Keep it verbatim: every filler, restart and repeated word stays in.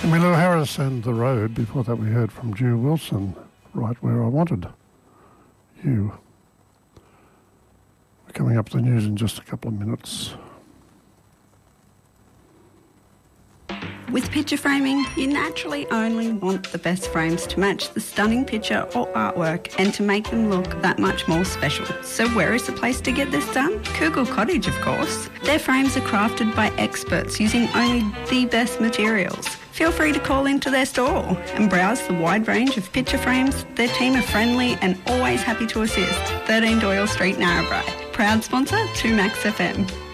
Emmylou Harris and The Road. Before that we heard from Drew Wilson, Right Where I Wanted You. We're coming up to the news in just a couple of minutes. With picture framing, you naturally only want the best frames to match the stunning picture or artwork and to make them look that much more special. So where is the place to get this done? Kugel Cottage, of course. Their frames are crafted by experts using only the best materials. Feel free to call into their store and browse the wide range of picture frames. Their team are friendly and always happy to assist. thirteen Doyle Street, Narrabri. Proud sponsor, two Max F M.